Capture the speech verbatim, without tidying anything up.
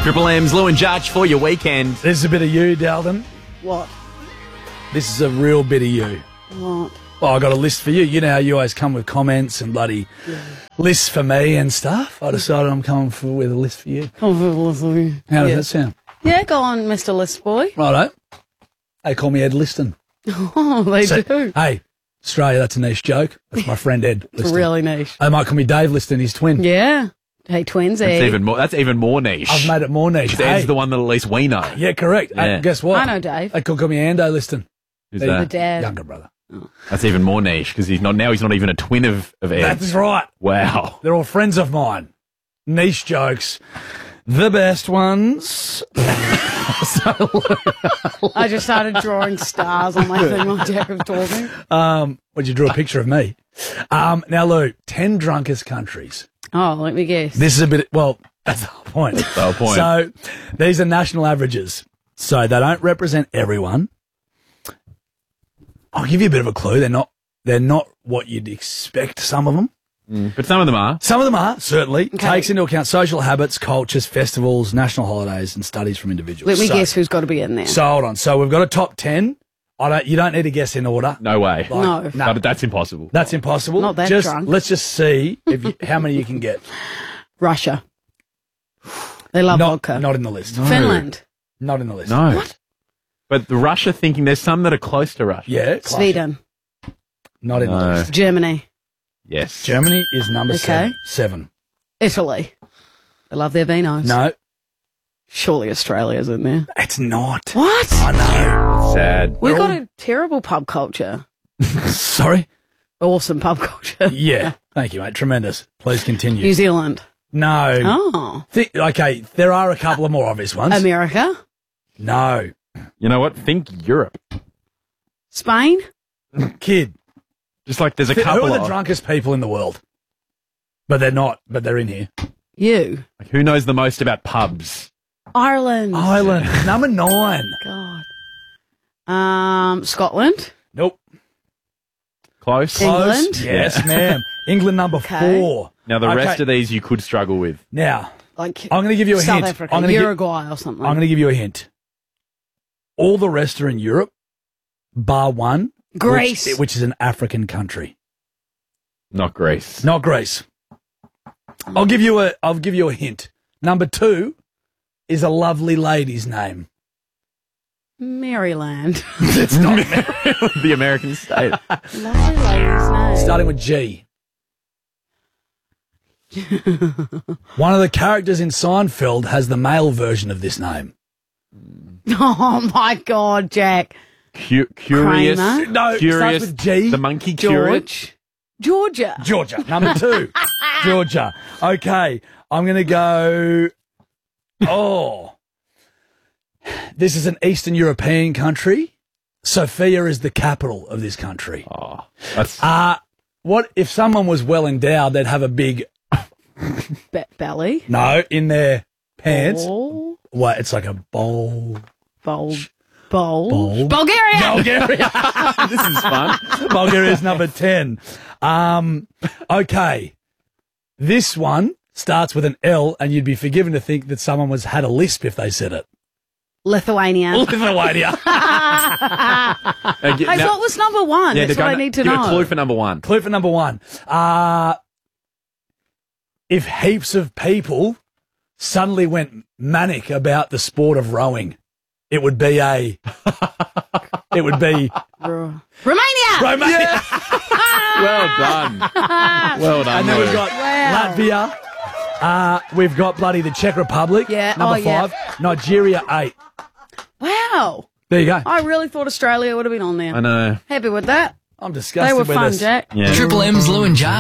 Triple M's Lou and Judge for your weekend. This is a bit of you, Dalton. What? This is a real bit of you. What? Well, I got a list for you. You know how you always come with comments and bloody Yeah. lists for me and stuff. I decided I'm coming for, with a list for you. Oh, lovely. How does Yeah. that sound? Yeah, go on, Mister List Boy. Righto. They call me Ed Liston. Oh, they So- do. Hey, Australia, that's a niche joke. That's my friend Ed It's Liston. really niche. They might call me Dave Liston, his twin. Yeah. Hey, twinsy. That's even more. That's even more niche. I've made it more niche. Ed's Hey, the one that at least we know. yeah, correct. Yeah. Hey, guess what? I know Dave. They could call me Ando Liston. Who's The- The that? dad. Younger brother. That's even more niche because he's not now. He's not even a twin of of Ed. That's right. Wow. They're all friends of mine. Niche jokes. The best ones. I just started drawing stars on my thing while Jack was talking. Um, would you draw a picture of me? Um, now, Lou, ten drunkest countries. Oh, let me guess. This is a bit, well, that's the whole point. That's the whole point. So these are national averages. So they don't represent everyone. I'll give you a bit of a clue. They're not, they're not what you'd expect, some of them. But some of them are. Some of them are, certainly. Okay. Takes into account social habits, cultures, festivals, national holidays, and studies from individuals. Let me So- guess who's got to be in there. So hold on. So we've got a top ten. I don't. You don't need to guess in order. No way. No. No, But that's impossible. that's impossible. Not that just, drunk. Let's just see if you, how many you can get. Russia. They love Not, vodka. not in the list. Finland. Not in the list. No. But the Russia thinking there's some that are close to Russia. Yeah. close. Sweden. Not in the No. list. Germany. Yes. Germany is number Okay. seven. Seven. Italy. They love their vinos. No, Surely Australia's in there. it's not. What? I know. Sad. We've They're got all- a terrible pub culture. Sorry. Awesome pub culture. Yeah. Thank you, mate. Tremendous. Please continue. New Zealand. No. Oh. Thi- okay, there are a couple of more obvious ones. America. no. You know what? Think Europe. Spain. Kid. Just like there's a Who couple are the of. drunkest people in the world? But they're not. But they're in here. You. Like, who knows the most about pubs? Ireland. Ireland. Number nine. God. Um, Scotland. Nope. Close. England? Close. Yes, ma'am. England number Okay. four. Now the Okay. rest of these you could struggle with. Now, Like I'm going to give you a South hint. Africa, I'm going to gi- Uruguay or something. I'm going to give you a hint. All the rest are in Europe, bar one. Greece. Which, which is an African country. Not Greece. Not Greece. I'll give you a I'll give you a hint. Number two is a lovely lady's name. Maryland. It's not The American state. Lovely lady's name. starting with G. One of the characters in Seinfeld has the male version of this name. Oh my God, Jack. Cu- curious. Kramer? No, it Curious. starts with G. The monkey curious. George. Georgia. Georgia. Number two. Georgia. Okay. I'm going to go. Oh. This is an Eastern European country. Sofia is the capital of this country. Oh, that's Uh, what if someone was well endowed, they'd have a big, Be- belly. no, in their pants. Bowl. What? It's like a bowl. Bowl. Bowl. Bowl. Bulgaria. Bulgaria. this is fun. Bulgaria's number ten. Um, okay. This one starts with an L, and you'd be forgiven to think that someone was had a lisp if they said it. Lithuania. Lithuania. Uh, gi- Hey, now- what was number one? yeah, That's they're what I gonna- need to give know. a clue for number one. Clue for number one. Uh, if heaps of people suddenly went manic about the sport of rowing, it would be a, it would be Ru- Romania. Romania. Well done. Well done. And then we've Lou. got Wow. Latvia. Uh, we've got bloody the Czech Republic. Yeah, Number oh, yeah. five. Nigeria, eight. Wow. There you go. I really thought Australia would have been on there. I know. Happy with that. I'm They disgusted were with fun, this. Jack. Yeah. Triple M's Lou and Jar.